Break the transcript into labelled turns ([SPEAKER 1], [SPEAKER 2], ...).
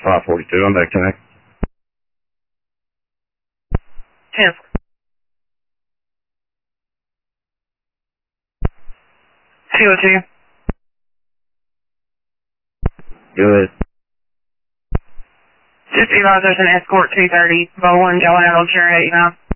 [SPEAKER 1] 542, I'm back tonight.
[SPEAKER 2] 10. CO2.
[SPEAKER 1] Good.
[SPEAKER 2] Just advise there's an escort 230, Bowling, Gallardo, Cherry 89.